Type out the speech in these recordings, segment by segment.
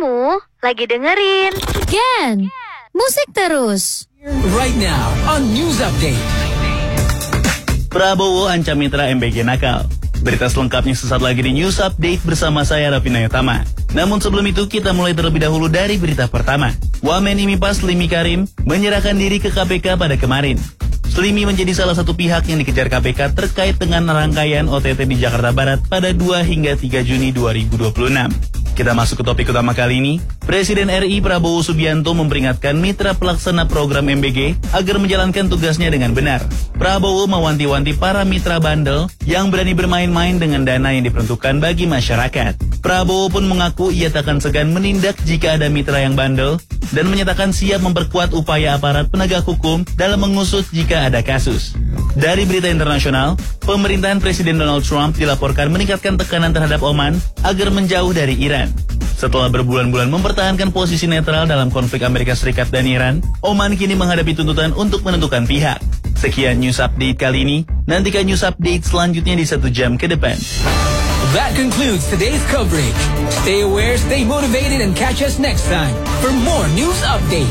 Kamu lagi dengerin Gen Musik Terus. Right now on News Update. Prabowo ancam mitra MBG nakal. Berita selengkapnya sesaat lagi di News Update bersama saya Raffi Nayotama. Namun sebelum itu kita mulai terlebih dahulu dari berita pertama. Wamen IMIPAS Slimi Karim menyerahkan diri ke KPK pada kemarin. Slimi menjadi salah satu pihak yang dikejar KPK terkait dengan rangkaian OTT di Jakarta Barat pada 2 hingga 3 Juni 2026. Kita masuk ke topik utama kali ini. Presiden RI Prabowo Subianto memperingatkan mitra pelaksana program MBG agar menjalankan tugasnya dengan benar. Prabowo mewanti-wanti para mitra bandel yang berani bermain-main dengan dana yang diperuntukkan bagi masyarakat. Prabowo pun mengaku ia takkan segan menindak jika ada mitra yang bandel dan menyatakan siap memperkuat upaya aparat penegak hukum dalam mengusut jika ada kasus. Dari berita internasional, pemerintahan Presiden Donald Trump dilaporkan meningkatkan tekanan terhadap Oman agar menjauh dari Iran. Setelah berbulan-bulan mempertahankan posisi netral dalam konflik Amerika Serikat dan Iran, Oman kini menghadapi tuntutan untuk menentukan pihak. Sekian News Update kali ini. Nantikan News Update selanjutnya di 1 jam ke depan. That concludes today's coverage. Stay aware, stay motivated, and catch us next time for more News Update.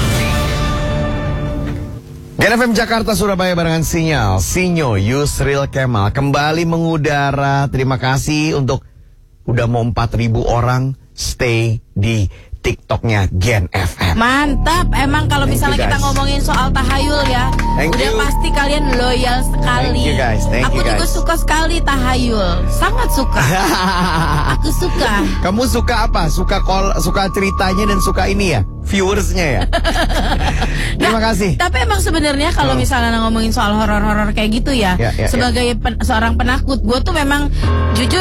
Gen FM Jakarta Surabaya barengan Sinyal Sinyo Yusril Kemal kembali mengudara. Terima kasih untuk udah mau 4.000 orang stay di TikToknya Gen FM. Mantap, emang kalau misalnya kita ngomongin soal tahayul ya, udah pasti kalian loyal sekali. Thank you guys, Aku juga suka sekali tahayul, sangat suka. Aku suka. Kamu suka apa? Suka ceritanya dan suka ini ya? Viewersnya ya. Terima kasih. Tapi emang sebenarnya kalau misalnya ngomongin soal horor-horor kayak gitu ya, sebagai seorang penakut, gue tuh memang jujur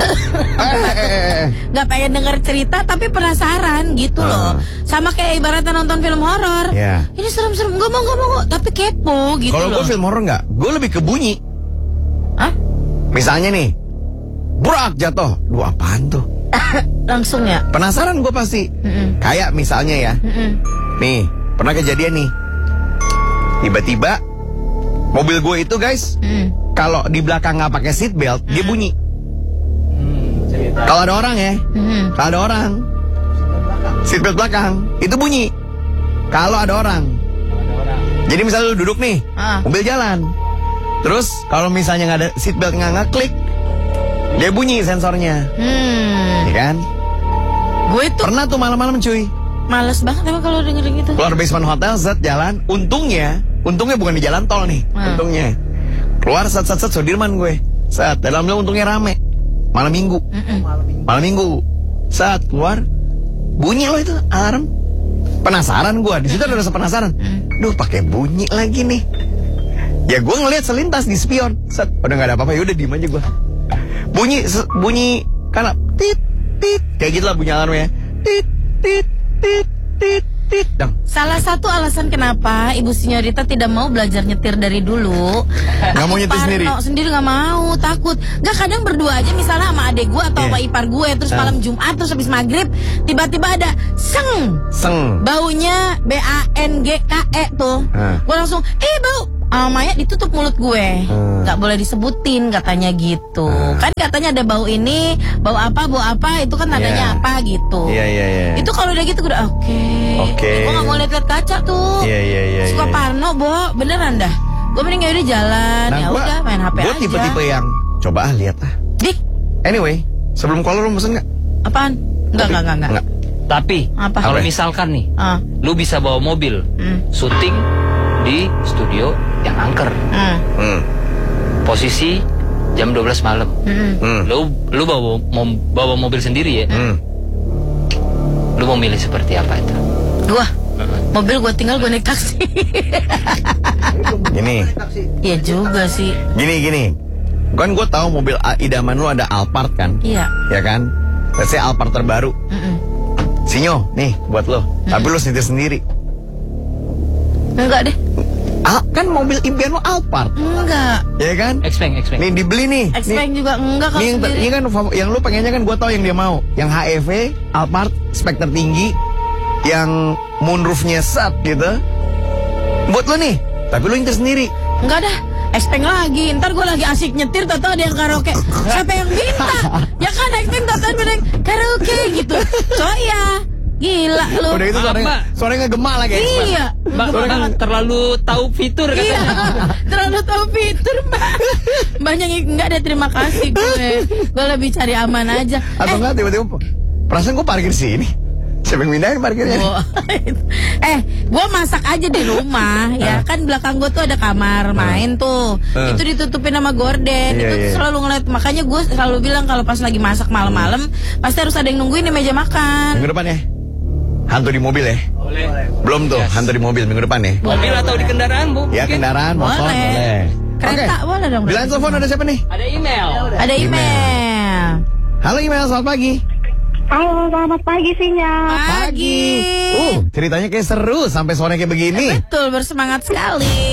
nggak pengen denger cerita, tapi penasaran gitu loh. Sama kayak ibaratnya nonton film horor. Ini serem-serem, gak mau, tapi kepo gitu. Kalau gue film horor nggak, gue lebih ke bunyi. Hah? Misalnya nih, brak jatuh, lu apaan tuh? Langsung ya. Penasaran gue pasti. Kayak misalnya ya, nih pernah kejadian nih, tiba-tiba mobil gue itu guys, kalau di belakang nggak pakai seat belt, dia bunyi. Kalau ada orang ya, kalau ada orang, seat belt belakang itu bunyi. Kalau ada orang. Jadi misalnya lu duduk nih, mobil jalan, terus kalau misalnya nggak ada seat belt, nggak ngeklik, dia bunyi sensornya. Ya kan? Gue tuh pernah tuh malam-malam cuy. Males banget emang kalau dengerin gitu. Keluar basement hotel, set jalan. Untungnya bukan di jalan tol nih. Untungnya keluar set Sudirman gue. Set dalamnya untungnya rame. Malam minggu. Set keluar, bunyi loh itu alarm. Penasaran gue. Di situ ada rasa penasaran. Duh, pakai bunyi lagi nih. Ya gue ngeliat selintas di spion. Set, udah nggak ada apa-apa. Ya udah diem aja gue. Bunyi karena tit kayak gitu lah bunyi alarmnya. Tit dang. Salah satu alasan kenapa Ibu Sinyorita tidak mau belajar nyetir dari dulu, nggak mau nyetir sendiri nggak mau, takut. Nggak, kadang berdua aja misalnya sama adek gue atau sama ipar gue, terus malam Jumat terus habis maghrib tiba-tiba ada seng baunya BANGKE tuh. Gue langsung bau. Maya ditutup mulut gue, nggak boleh disebutin katanya gitu. Kan katanya ada bau ini, bau apa itu kan tandanya apa gitu. Itu kalau udah gitu gue udah oke. Gue nggak mau lihat kaca tuh. Suka parno, Bo, beneran dah. Gue mending udah jalan, ya udah main HP aja. Gue tipe-tipe yang coba lihat lah. Anyway, sebelum call lu pesen nggak? Apaan? Enggak. Tapi kalau misalkan nih, lu bisa bawa mobil, syuting di studio yang angker, posisi jam 12 malam, lu bawa mobil sendiri ya, lu mau milih seperti apa itu? Gua mobil gue tinggal gue naik taksi. Gini. Iya juga sih. Gini. Kan gue tahu mobil idaman lu ada Alphard kan? Iya. Ya kan? Let's say Alphard terbaru. Sinyo, nih buat lo. Tapi lo nyetir sendiri. Enggak deh. Kan mobil impian lo Alphard. Enggak. Ya kan? Xpeng. Nih dibeli nih. Xpeng juga enggak kalau sendiri. Ini kan yang lu pengennya kan gue tahu yang dia mau. Yang HEV, Alphard, spek tertinggi, yang moonroofnya set gitu. Buat lo nih. Tapi lo nyetir sendiri. Enggak dah. Xpeng lagi, ntar gue lagi asik nyetir, tau ada yang karaoke. Siapa yang minta? Ya kan Xpeng tau ada yang karaoke gitu. So iya, Gila lu. Udah itu suaranya ngegemak lagi. Iya. Mbak terlalu tahu fitur Iya. katanya. Terlalu tahu fitur, Mbak. Mbaknya enggak ada terima kasih gue. Gue lebih cari aman aja. Atau enggak tiba-tiba perasaan gue parkir sini. Siapa yang mindahin parkirnya? Gue masak aja di rumah ya kan, belakang gue tuh ada kamar main tuh. Itu ditutupin sama gorden. Itu tuh selalu ngeliat. Makanya gue selalu bilang kalau pas lagi masak malam-malam pasti harus ada yang nungguin di meja makan. Minggu depan ya? Hantu di mobil ya? Boleh. Belum tuh, hantu di mobil minggu depan ya? Mobil atau di kendaraan, Bu? Ya, kendaraan, motor boleh. Kereta boleh dong. Di line telepon ada siapa nih? Ada email. Ada email. Halo email, selamat pagi. Halo, selamat pagi Sinyal. Pagi. Ceritanya kayak seru sampai sore kayak begini. Betul, bersemangat sekali.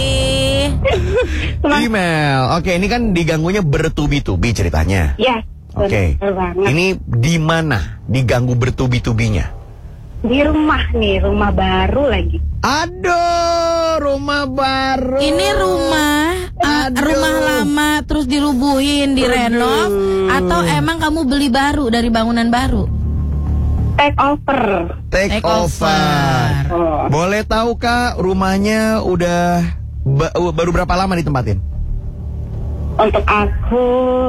Email. Oke, ini kan diganggunya bertubi-tubi ceritanya. Ya. Oke. Betul banget. Ini di mana diganggu bertubi-tubinya? Di rumah nih, rumah baru lagi. Aduh, rumah baru. Ini rumah lama terus dirubuhin, direnov, atau emang kamu beli baru dari bangunan baru? Take over. Take over. Oh. Boleh tahu Kak, rumahnya udah baru berapa lama ditempatin? Untuk aku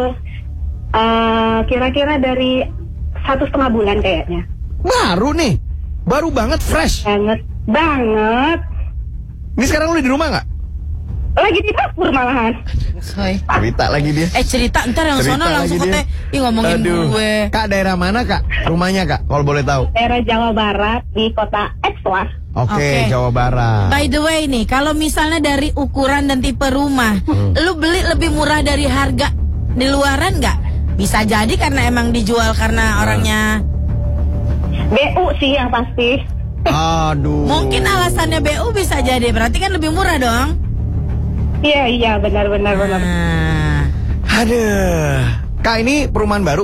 kira-kira dari 1,5 bulan kayaknya. Baru nih. Baru banget, fresh. Banget. Ini sekarang lu di rumah nggak? Lagi di dapur malahan. Soy. Cerita lagi dia. Cerita ntar yang Cerita sono langsung lagi dia. katanya, ih ngomongin gue. Kak, daerah mana Kak? Rumahnya Kak, kalau boleh tahu. Daerah Jawa Barat di kota Exwa. Oke, Oke. Jawa Barat. By the way nih, kalau misalnya dari ukuran dan tipe rumah, lu beli lebih murah dari harga di luaran nggak? Bisa jadi karena emang dijual karena orangnya. BU sih yang pasti. Aduh. Mungkin alasannya BU bisa jadi, berarti kan lebih murah dong. Iya, benar. Nah. Aduh. Kak, ini perumahan baru?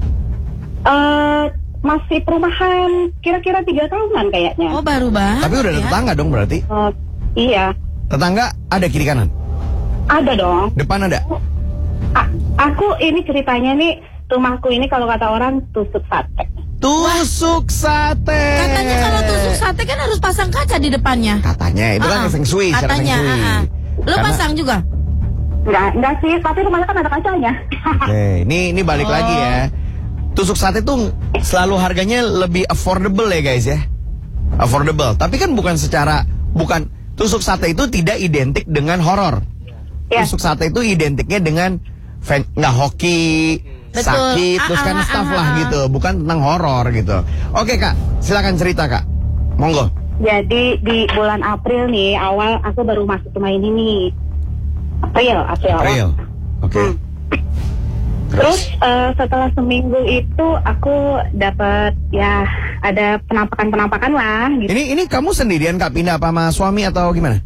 Masih perumahan kira-kira 3 tahunan kayaknya. Oh baru banget. Tapi udah ada ya? tetangga dong berarti? Iya, Tetangga ada kiri kanan? ada dong. Depan ada? Aku ini ceritanya nih, rumahku ini kalau kata orang tusuk sate. Tusuk sate. Katanya kalau tusuk sate kan harus pasang kaca di depannya. Katanya, itu kan feng shui, secara feng Katanya, shui. Lu Karena- pasang juga? Enggak sih, tapi rumahnya kan ada kacanya. Oke, ini balik lagi ya. Tusuk sate tuh selalu harganya lebih affordable ya guys ya. Affordable. Tapi kan bukan tusuk sate itu tidak identik dengan horor. Ya. Tusuk sate itu identiknya dengan nggak hoki, Betul. sakit, terus kan staff lah gitu. Bukan tentang horor gitu. Oke Kak, silakan cerita Kak. Monggo. Jadi di bulan April nih, awal aku baru masuk rumah ini nih. April. Oke. Terus setelah seminggu itu aku dapat ya ada penampakan lah gitu. Ini kamu sendirian Kak, pindah apa sama suami atau gimana?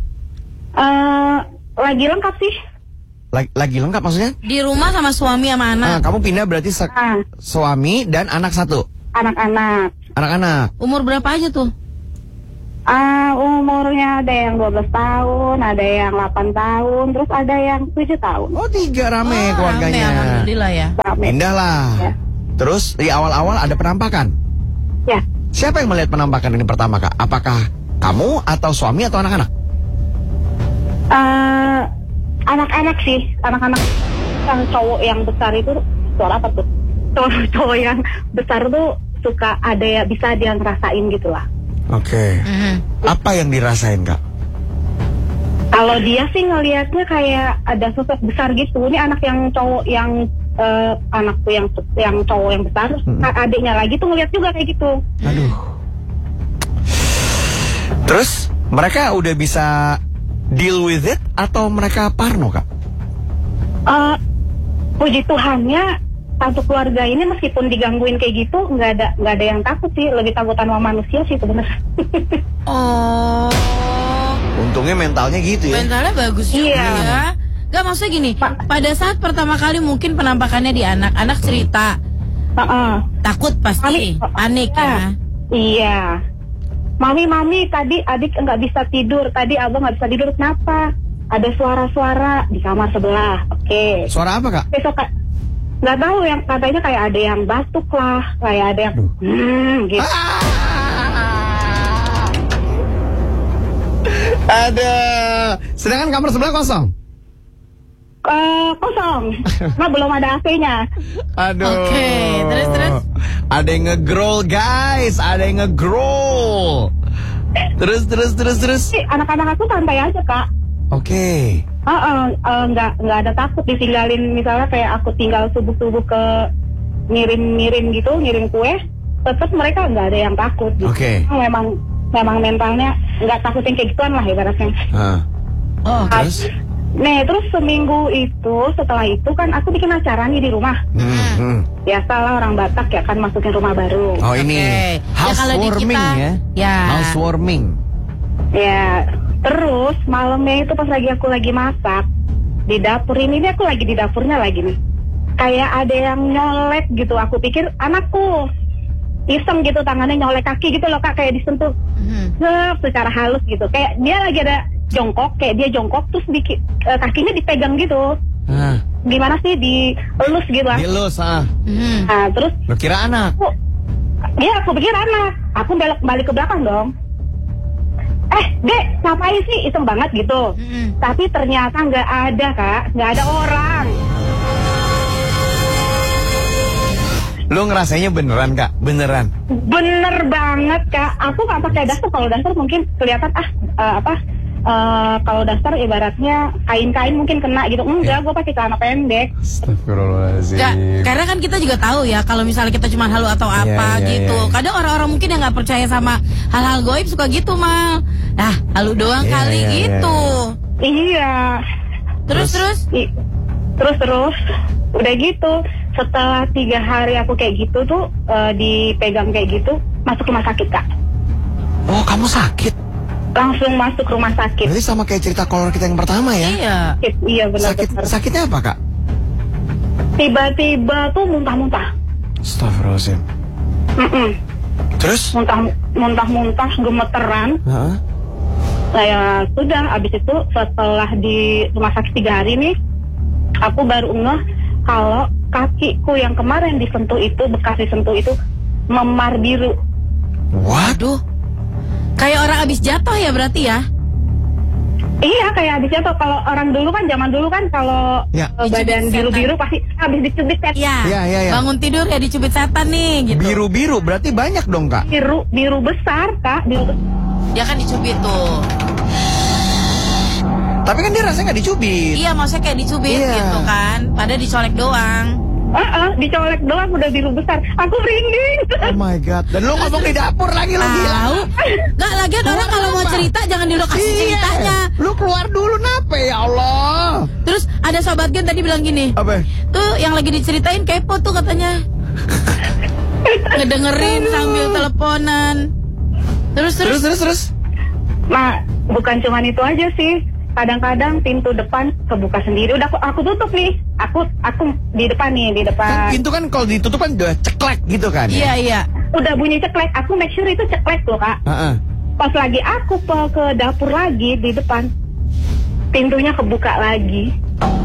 Lagi lengkap sih. Lagi lengkap maksudnya? Di rumah sama suami sama anak. Kamu pindah berarti suami dan anak satu. Anak-anak. Anak-anak. Umur berapa aja tuh? Umurnya ada yang 12 tahun, ada yang 8 tahun, terus ada yang 7 tahun. Oh 3 rame keluarganya. Rame, alhamdulillah ya. Rame. Pindah lah. Ya. Terus di awal-awal ada penampakan. Ya. Siapa yang melihat penampakan ini pertama Kak? Apakah kamu atau suami atau anak-anak? Anak-anak sih, anak-anak yang cowok yang besar itu suara apa tuh? Cowok yang besar tuh suka ada ya, bisa dia ngerasain gitu lah. Oke. Apa yang dirasain Kak? Kalau dia sih ngelihatnya kayak ada sosok besar gitu. Ini anak yang cowok yang anakku yang cowok yang besar, adiknya lagi tuh ngelihat juga kayak gitu. Aduh. Terus mereka udah bisa deal with it atau mereka parno Kak? Puji Tuhannya satu keluarga ini meskipun digangguin kayak gitu nggak ada yang takut sih, lebih takutan sama manusia sih sebenarnya. Oh. Untungnya mentalnya gitu ya. Mentalnya bagus juga Iya. ya. Gak, maksudnya gini, pada saat pertama kali mungkin penampakannya di anak cerita. Takut pasti, panik ya. Iya. Mami tadi adik nggak bisa tidur, tadi abang nggak bisa tidur, kenapa? Ada suara-suara di kamar sebelah. Oke. Suara apa Kak? Besok nggak tahu, yang katanya kayak ada yang batuk lah, kayak ada yang gitu. Ada. Sedangkan kamar sebelah kosong. Kosong. Nah, belum ada AC-nya. Aduh. Oke, terus. Ada yang nge-growl guys, ada yang nge-growl. Terus. Anak-anak aku santai aja, Kak. Oke. Nggak ada takut ditinggalin, misalnya kayak aku tinggal subuh-subuh ke ngirim gitu, ngirim kue, tetap mereka nggak ada yang takut. Gitu. Oke. Memang mentalnya nggak takut yang kayak gituan lah ibaratnya. Oh, Terus? Nih, terus seminggu itu, setelah itu kan aku bikin acara nih di rumah. Biasalah orang Batak ya kan masukin rumah baru. Oh ini Ya, kalau di housewarming kita, ya? Housewarming. Ya, terus malamnya itu pas aku lagi masak di dapur ini aku lagi di dapurnya lagi nih. Kayak ada yang nyolek gitu. Aku pikir anakku iseng gitu, tangannya nyolek kaki gitu loh, Kak, kayak disentuh secara halus gitu. Kayak dia lagi ada jongkok, kayak dia jongkok terus kakinya dipegang gitu. Gimana sih, dielus gitu lah. Dielus, Nah, terus lu kira anak? Aku pikir anak. Aku balik ke belakang dong. Dek, ngapain sih? Iseng banget gitu. Tapi ternyata nggak ada, Kak. Nggak ada orang. Lu ngerasainnya beneran, Kak? Beneran? Bener banget, Kak. Aku nggak pakai daster. Kalau daster mungkin kelihatan kalau daster ibaratnya kain-kain mungkin kena gitu. Enggak, gue pakai celana pendek. Astagfirullahaladzim. Enggak, karena kan kita juga tahu ya kalau misalnya kita cuma halu atau apa gitu. Kadang orang-orang mungkin yang nggak percaya sama hal-hal goib suka gitu, Mal. Nah, halu doang kali gitu. Iya. Terus. Terus. Udah gitu. Setelah 3 hari aku kayak gitu tuh dipegang kayak gitu, masuk rumah sakit, Kak. Oh, kamu sakit? Langsung masuk rumah sakit. Berarti sama kayak cerita kolor kita yang pertama ya? Iya. Iya benar. Sakitnya apa, Kak? Tiba-tiba tuh muntah-muntah. Astagfirullahaladzim. Terus? Muntah-muntah, gemeteran. Saya sudah, abis itu setelah di rumah sakit 3 hari nih, aku baru ngeh kalau kakiku yang kemarin disentuh itu, bekas disentuh itu memar biru. Waduh, kayak orang abis jatuh ya berarti ya? Iya, kayak abis jatuh. Kalau orang dulu kan, zaman dulu kan kalau badan biru-biru pasti habis dicubit setan. Iya. Bangun tidur ya dicubit setan nih gitu. Biru-biru berarti banyak dong, Kak? Biru besar, Kak. Dia kan dicubit tuh. Tapi kan dia rasanya nggak dicubit. Iya, maksudnya kayak dicubit gitu kan. Padahal dicolek doang. Dicolek doang udah biru besar. Aku merinding. Oh my god. Dan lu ngomong di dapur lagi, lu gila. Nggak, lagian orang kalau mau cerita jangan dulu kasih ceritanya. Lu keluar dulu nape, ya Allah. Terus ada sobat Gen tadi bilang gini. Apa? Tuh yang lagi diceritain kepo tuh katanya. Ngedengerin sambil teleponan. Terus. Nah, bukan cuma itu aja sih. Kadang-kadang pintu depan kebuka sendiri. Udah aku tutup nih. Aku di depan nih, di depan. Kan pintu kan kalau ditutup kan udah ceklek gitu kan? Iya. Udah bunyi ceklek. Aku make sure itu ceklek loh, Kak. Pas lagi aku ke dapur lagi di depan, pintunya kebuka lagi.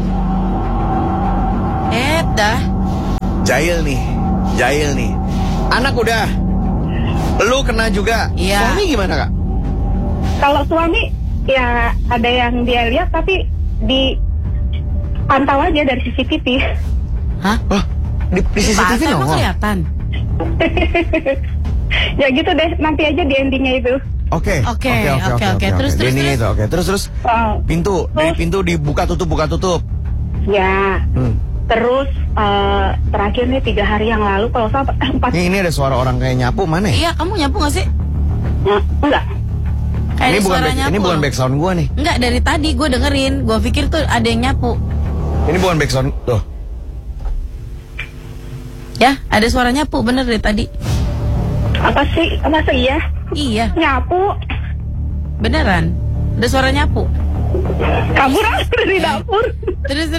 Dah. Jahil nih. Anak udah. Lu kena juga. Iya. Suami gimana, Kak? Kalau suami ya ada yang dia lihat tapi dipantau aja dari CCTV. Hah? Oh, di CCTV emang kelihatan? Ya gitu deh, nanti aja di endingnya itu. Oke. Terus. Endingnya itu, oke. Terus. Dari pintu dibuka tutup. Ya. Terus terakhir nih 3 hari yang lalu kalau salah 4. Ini ada suara orang kayak nyapu, mana ya? Iya, kamu nyapu gak sih? Enggak. Ini bukan backsound gua nih. Enggak, dari tadi gue dengerin. Gue pikir tuh ada yang nyapu. Ini bukan backsound tuh. Ya, ada suara nyapu bener dari tadi. Apa sih? Masa iya? Iya. Nyapu. Beneran. Ada suara nyapu. Kabur dari dapur. Terus.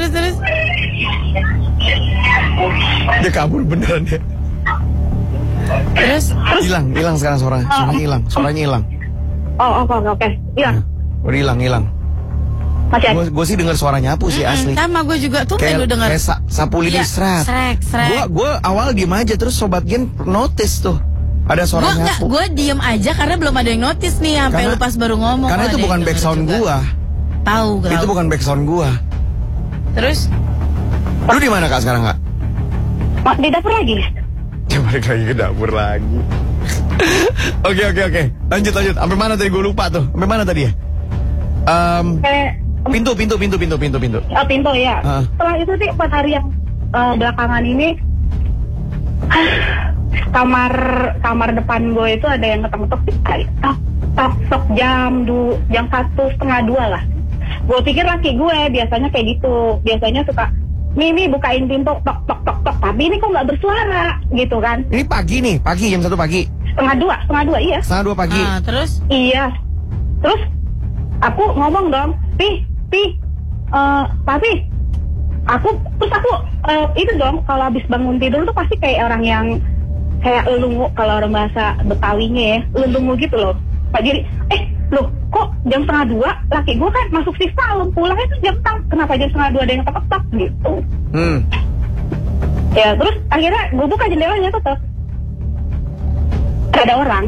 Dia kabur beneran ya. Terus Hilang sekarang suaranya hilang. Oh, oke. Hilang. Udah hilang. Masih ada. Gue sih dengar suara nyapu sih asli. Sama gue juga tuh kayak lu denger. Kayak sapu lidi seret. Srek. Gue awal diem aja terus sobat Gen notice tuh. Ada suara nyapu. Gue diem aja karena belum ada yang notice nih sampai lu pas baru ngomong. Karena itu bukan backsound gua. Tahu. Itu bukan backsound gua. Terus? Lu di mana Kak sekarang Kak? Di dapur lagi. Ya balik lagi ke dapur lagi. Oke. Lanjut. Sampai mana tadi gue lupa tuh? Sampai mana tadi ya? Pintu. Oh, pintu ya. Setelah itu sih 4 hari yang belakangan ini kamar depan gue itu ada yang ketok-ketok sok jam 1:30 lah. Gue pikir laki gue biasanya kayak gitu. Biasanya suka Mimi bukain pintu tok. Tapi ini kok nggak bersuara gitu kan? Ini pagi jam 1 pagi. 1:30 iya. 1:30 pagi. Terus? Iya. Terus aku ngomong dong, Papi. Aku itu dong kalau habis bangun tidur tuh pasti kayak orang yang kayak lungu kalau orang bahasa Betawinya ya, lungu gitu loh. Pak Jiri, loh kok jam 1:30 laki gue kan masuk shift malam, pulangnya tuh jam 4, kenapa jam 1:30 ada yang ketok-ketok gitu. Ya terus akhirnya gue buka jendelanya tetap gak ada orang.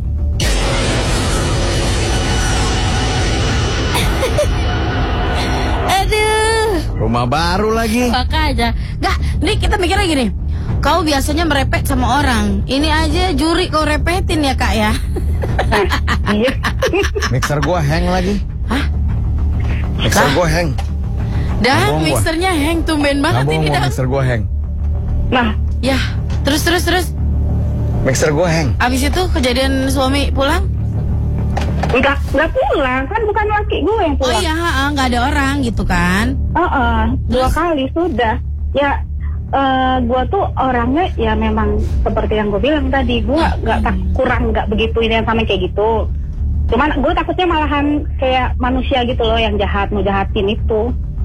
Aduh, rumah baru lagi. makanya nggak, nih kita mikirnya gini, kau biasanya merepet sama orang, ini aja juri kau repetin ya Kak ya. Iya. Mixer gua hang lagi. Hah? Mixer gua hang. Dan mixernya hang, tumben banget ini dah. Mixer gua hang. Nah, Ya, terus. Mixer gua hang. Abis itu kejadian suami pulang? Enggak pulang, kan bukan laki gue yang Oh pulang. iya, nggak ada orang gitu kan? 2 kali sudah. Ya, gue tuh orangnya ya memang seperti yang gue bilang tadi, gue nggak begitu ini yang sama kayak gitu. Cuman gue takutnya malahan kayak manusia gitu loh yang jahat, mau jahatin itu.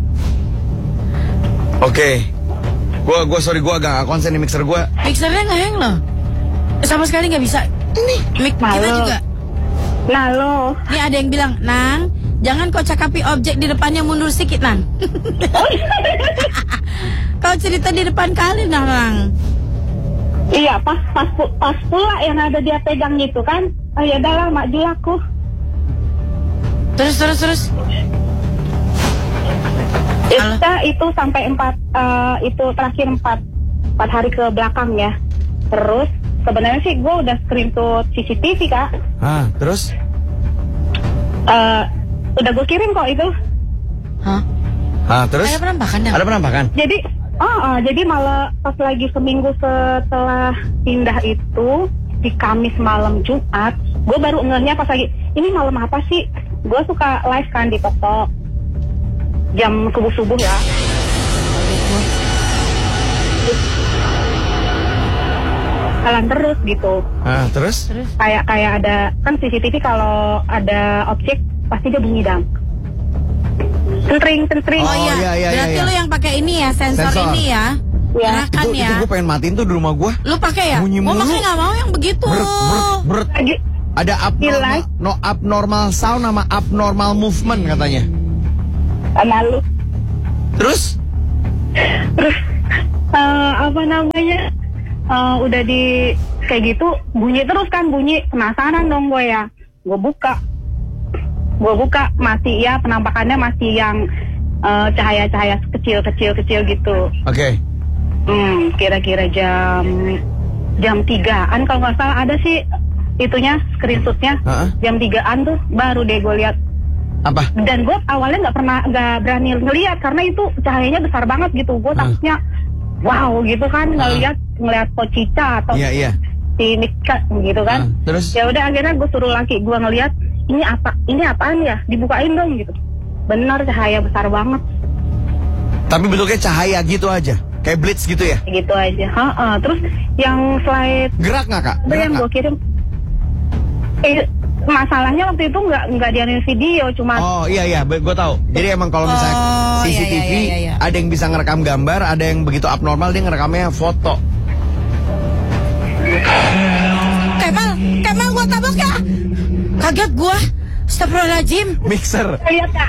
Oke. Gue sorry, gue agak konsen nih mixer gue. Mixernya nggak hang loh, sama sekali nggak bisa. Ini mic kita Malu. juga. Nah lo, Nih ada yang bilang, Nang, jangan kau cakapi objek di depannya, mundur sedikit, Nang. Kau cerita di depan kali, Nang. iya pas pula yang ada dia pegang gitu kan. Oh ya udahlah, maju aku. Terus. Itu sampai 4 itu terakhir 4 hari ke belakang ya. Terus sebenarnya sih gue udah screenshot CCTV Kak. Terus? Udah gue kirim kok itu. Terus? Ada penampakan, Dang? Ada penampakan? Jadi malah pas lagi seminggu setelah pindah itu di Kamis malam Jumat, gue baru ngehnya pas lagi ini malam apa sih? Gue suka live kan di TikTok jam subuh ya. Jalan terus gitu. Terus? Kayak ada kan CCTV kalau ada objek pasti dia bunyi dang. Tentring. Oh iya. Berarti lu yang pakai ini ya, sensor ini ya. Gerakan ya. Itu gue pengen matiin tuh di rumah gue. Lu pakai ya? Bunyi mulu. Makanya nggak mau yang begitu. Ber. Ada abnormal sound sama abnormal movement katanya. Malu. Terus apa namanya? Udah di kayak gitu bunyi terus kan, bunyi, penasaran dong gue ya. Gue buka masih ya, penampakannya masih yang cahaya-cahaya kecil gitu. Oke. Kira-kira jam 3-an kalau nggak salah ada sih itunya, screenshotnya. Jam 3-an tuh baru deh gue lihat. Apa? Dan gue awalnya nggak berani ngelihat karena itu cahayanya besar banget gitu. Gue takutnya wow gitu kan, ngelihat Pocica atau si Nika gitu kan. Terus? Ya udah akhirnya gue suruh laki gue ngelihat ini apaan ya, dibukain dong gitu. Benar, cahaya besar banget. Tapi bentuknya cahaya gitu aja, kayak blitz gitu ya? Gitu aja. Terus yang slide gerak nggak Kak? Itu yang gue kirim. Masalahnya waktu itu nggak dianin video, cuma. Oh iya, gue tahu. Jadi emang kalau misalnya CCTV iya. ada yang bisa ngerekam gambar, ada yang begitu abnormal dia ngerekamnya foto. Kemal gua tabok ya. Kaget gua. Astagfirullahaladzim. Mixer. Iya Kak.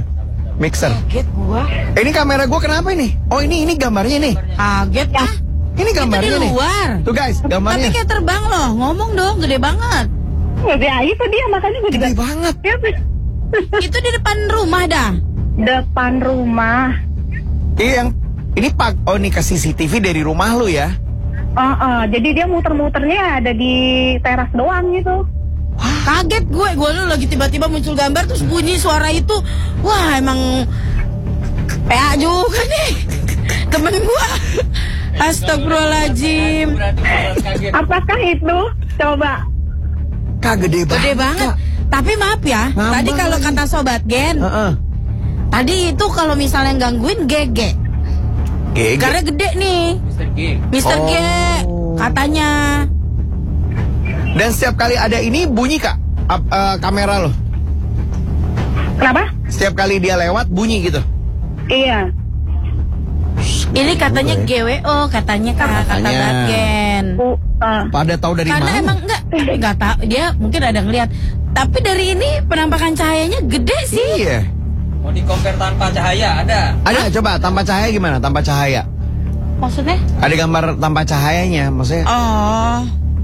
Mixer. Kaget gua. Ini kamera gue kenapa ini? Oh ini gambarnya nih. Kaget ya. Ini gambarnya itu di nih. luar. Tuh guys, gambarnya. Tapi kayak terbang loh. Ngomong dong, gede banget. Ya itu dia makanya gue juga. Gede banget. Itu di depan rumah dah. Depan rumah. Iya, ini Pak. Oh, ini ke CCTV dari rumah lu ya? Jadi dia muter-muternya ada di teras doang gitu. Kaget gue lu lagi tiba-tiba muncul gambar terus bunyi suara itu. Wah, emang PA juga nih. Temen gue. Astagfirullahaladzim. Apakah itu? Coba. Kak, gede banget. Gede banget. Tapi maaf ya, Ngambang tadi kalau lagi. kata Sobat Gen, tadi itu kalau misalnya gangguin GG. GG. Karena gede nih. Mr. G katanya. Dan setiap kali ada ini bunyi Kak kamera lo. Kenapa? Setiap kali dia lewat bunyi gitu. Iya. Ini katanya GWO, katanya kata Sobat Gen. Pada tahu dari Karena mana? emang enggak tahu, dia mungkin ada ngeliat. Tapi dari ini penampakan cahayanya gede sih. Iya. Mau di compare tanpa cahaya ada. Ada coba tanpa cahaya gimana? Tanpa cahaya. Maksudnya? Ada gambar tanpa cahayanya, maksudnya. Oh.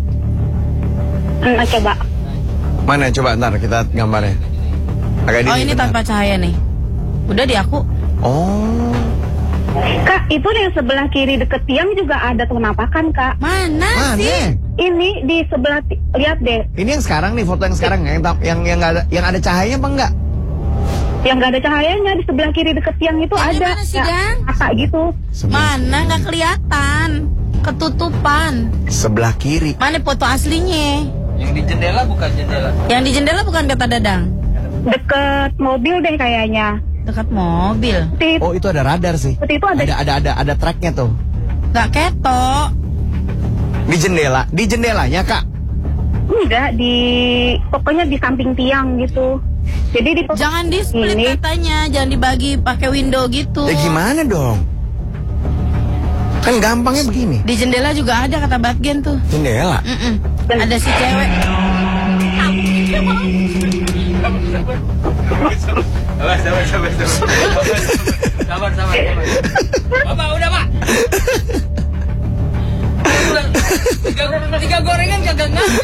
Coba. Mana coba ntar kita gambarnya. Agak Oh, ini bentar. tanpa cahaya nih. Udah di aku. Oh. Kak, itu yang sebelah kiri deket tiang juga ada penampakan, Kak. Mana sih? Mana? Ini di sebelah lihat deh. Ini yang sekarang nih, foto yang sekarang yang nggak ada, yang ada cahayanya apa enggak? Yang nggak ada cahayanya di sebelah kiri deket tiang itu Yang di ada. mana sih, Ya, Dan? Kata gitu. Mana nggak kelihatan. Ketutupan. Sebelah kiri. Mana foto aslinya? Yang di jendela bukan jendela. Yang di jendela bukan kata Dadang. Deket mobil deh kayaknya. Dekat mobil. Seperti Oh, itu ada radar sih. Seperti itu ada. Ada tracknya tuh. Nggak ketok. Di jendela, di jendelanya Kak. Enggak, pokoknya di samping tiang gitu. Jadi di Jangan di split ini katanya, jangan dibagi pakai window gitu. Ya gimana dong? Kan gampangnya begini. Di jendela juga ada kata Batgen tuh. Jendela. Ada si cewek. Sabar. Bapak udah Pak. Udah. Tiga gorengan kagak ngasih.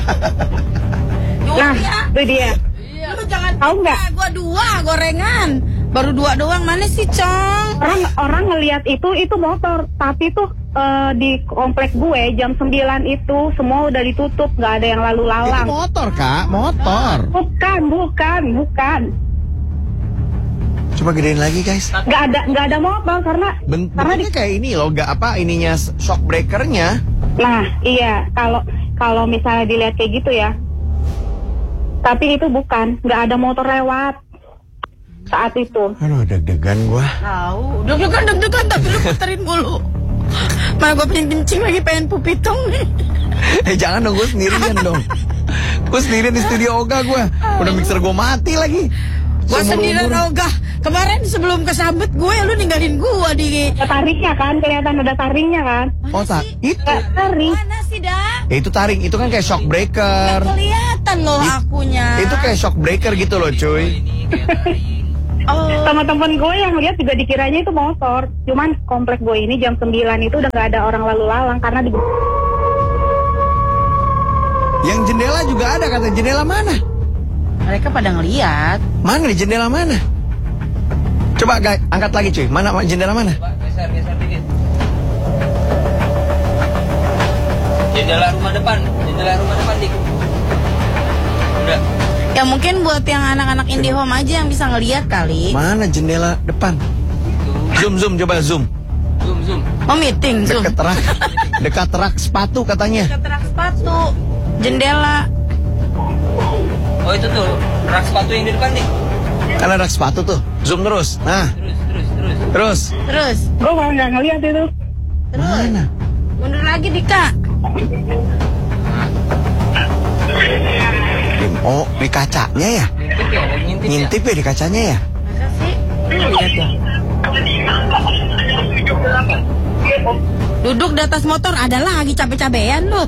Nah, itu dia. Lu jangan Tahu nggak? Gua 2 gorengan. Baru 2 doang, mana sih, Cong? Orang ngelihat itu motor, tapi tuh di komplek gue jam 9 itu semua udah ditutup, nggak ada yang lalu Itu lalang. motor Kak, motor. Bukan. Coba gedein lagi guys. Nggak ada motor karena Bentuknya kayak ini loh, gak apa ininya shock breakernya. Nah, iya, kalau misalnya dilihat kayak gitu ya. Tapi itu bukan, nggak ada motor lewat saat itu. Aduh, deg-degan gua. Tahu, deg-degan tapi lu puterin mulu. Malah gue kencing lagi pengen pupitong nih. Jangan dong, gue sendirian dong. Gue sendirian di studio Oga gue. Udah mixer gue mati lagi. Gue Seumur sendirian umur. ogah. Kemarin sebelum kesambet gue, lu ninggalin gue di. Ada taringnya kan, kelihatan ada taringnya kan. Oh, itu. Taring. Mana sih, dah? Ya, itu taring, itu kan kayak shock breaker. Nggak kelihatan loh akunya. Itu kayak shock breaker gitu loh cuy. Oh. Teman-teman gue yang lihat juga dikiranya itu motor. Cuman komplek gue ini jam 9 itu udah nggak ada orang lalu lalang karena di. Yang jendela juga ada, kata jendela mana? Mereka pada ngeliat. Mana di jendela mana? Coba guys, angkat lagi cuy. Mana jendela mana? Pak, geser dikit. Jendela rumah depan dik. Udah. Ya mungkin buat yang anak-anak IndiHome aja yang bisa ngeliat kali. Mana jendela depan? Zoom, coba zoom. Zoom. Oh, meeting Zoom. Dekat rak sepatu katanya. Dekat rak sepatu. Jendela. Oh itu tuh rak sepatu yang di depan dik. Kan ada rak sepatu tuh. Zoom terus. Nah, terus. Terus. Gue malah nggak ngeliat itu. Mana? Mundur lagi Dika. Oh, di kacanya ya? Ngintip ya di kacanya ya? Masa sih? Lihat ya. Duduk di atas motor ada lagi capek-capean lu.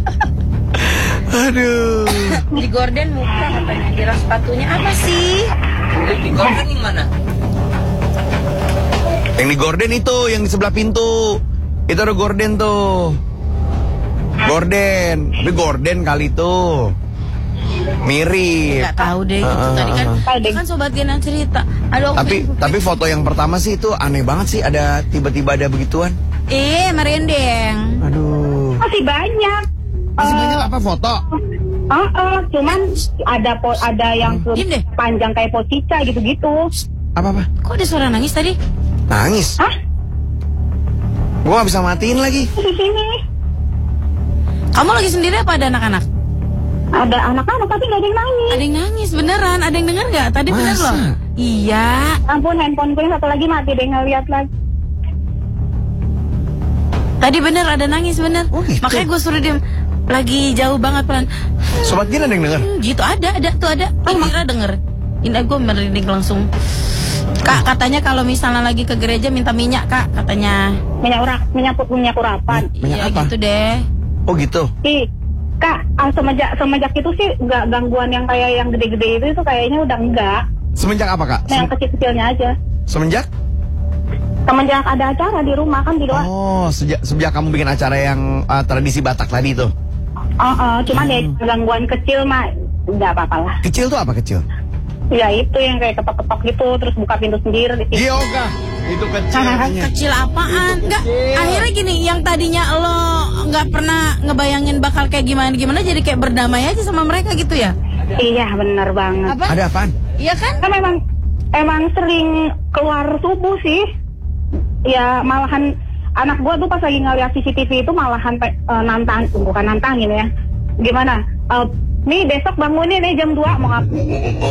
Aduh. Di gorden muka katanya. Di rak sepatunya apa sih? Di gorden yang mana? Yang di gorden itu, yang di sebelah pintu. Itu ada gorden tuh. Gorden. Tapi gorden kali tuh. Mirip. Gak tahu deh itu tadi kan. Kan sobat Gen yang cerita. Aduh, Tapi foto yang pertama sih itu aneh banget sih, ada tiba-tiba ada begituan. Merinding. Aduh. Masih banyak. Masih banyak apa foto? Cuman ada yang panjang kayak Pocica gitu-gitu. Apa? Kok ada suara nangis tadi? Nangis? Hah? Gua gak bisa matiin lagi. Di sini. Kamu lagi sendiri apa ada anak-anak? Ada anak-anak tapi gak ada yang nangis. Ada yang nangis beneran. Ada yang denger gak? Tadi bener loh. Iya. Ampun, handphone gue yang satu lagi mati deh, ngeliat lagi. Tadi bener ada nangis bener. Oh, gitu. Makanya gue suruh dia lagi jauh banget pelan. Sobat Gen ada yang denger? Gitu ada tuh ada. Indra denger. Indra gue merinding langsung. Kak katanya kalau misalnya lagi ke gereja minta minyak kak katanya. Minyak urapan. Minyak Iya apa? gitu deh. Oh gitu. Kak, semenjak itu sih nggak gangguan yang kayak yang gede-gede itu kayaknya udah enggak. Semenjak apa kak? Nah, yang kecil-kecilnya aja. Semenjak ada acara di rumah kan di luar. Oh, sejak kamu bikin acara yang tradisi Batak tadi itu. Cuman ya gangguan kecil mah nggak apa-apa lah. Kecil tuh apa kecil? Ya itu yang kayak ketok-ketok gitu, terus buka pintu sendiri. Yoga, itu kecil. Kecil apaan? Enggak. Akhirnya gini, yang tadinya lo nggak pernah ngebayangin bakal kayak gimana jadi kayak berdamai aja sama mereka gitu ya? Iya benar banget. Apa? Ada apaan? Iya kan? Kan emang sering keluar subuh sih. Ya malahan anak gua tuh pas lagi ngeliat CCTV itu malahan bukan nantangin ya. Gimana? Nih besok bangunin nih jam 2 mau ngapain?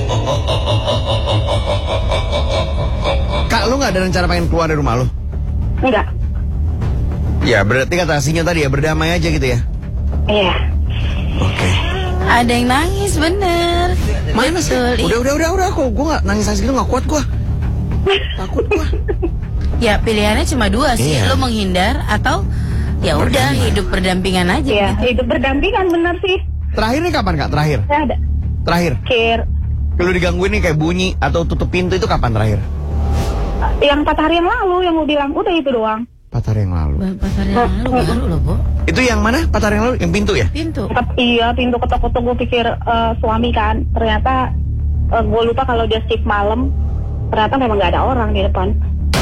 Kak, lu gak ada rencana pengen keluar dari rumah lu? Enggak. Ya berarti kata aslinya tadi ya berdamai aja gitu ya? Iya. Oke. Ada yang nangis bener. Mana sih? Udah kok gue gak nangis gitu gak kuat gue. Takut gue. Ya pilihannya cuma 2 sih. Iya. Lo menghindar atau ya udah hidup berdampingan aja. Iya, gitu. hidup berdampingan bener sih. Terakhir nih kapan kak? Terakhir? Saya ada. Terakhir? Kalau digangguin nih kayak bunyi atau tutup pintu itu kapan terakhir? Yang 4 hari yang lalu yang mau bilang udah itu doang. 4 hari yang lalu. 4 hari yang lalu baru loh, Bo. Itu yang mana? 4 hari yang lalu? Yang pintu ya? Pintu. Iya, pintu ketok-ketok gue pikir suami kan. Ternyata gue lupa kalau dia shift malam. Ternyata memang gak ada orang di depan.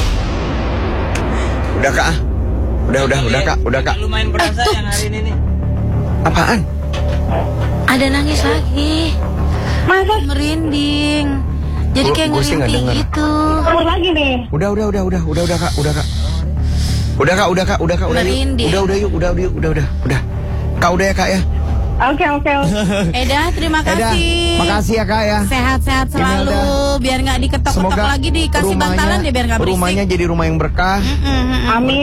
Udah kak. Udah kak. Lumayan berasa yang hari ini nih. Apaan? Ada nangis lagi. Masa? Merinding. Jadi kayak Gua sih nggak ngerinding denger. gitu. Kabur lagi nih. Udah kak. Udah kak. Merinding. Udah. Kak udah ya kak ya. Oke. Eda, terima kasih. Makasih ya kak ya. Sehat-sehat selalu. Biar nggak diketok-ketok lagi, dikasih bantalan deh biar nggak berisik. rumahnya jadi rumah yang berkah. Amin.